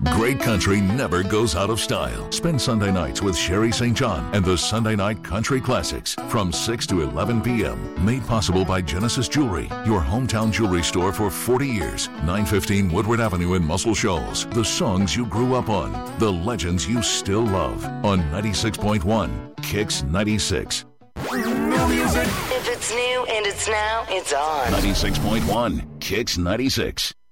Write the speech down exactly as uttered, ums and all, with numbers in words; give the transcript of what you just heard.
Great country never goes out of style. Spend Sunday nights with Sherry Saint John and the Sunday Night Country Classics from six to eleven p.m. Made possible by Genesis Jewelry, your hometown jewelry store for forty years. nine fifteen Woodward Avenue in Muscle Shoals. The songs you grew up on. The legends you still love. On ninety-six point one, Kicks ninety-six. New music. If it's new and it's now, it's on. ninety-six point one, Kicks ninety-six.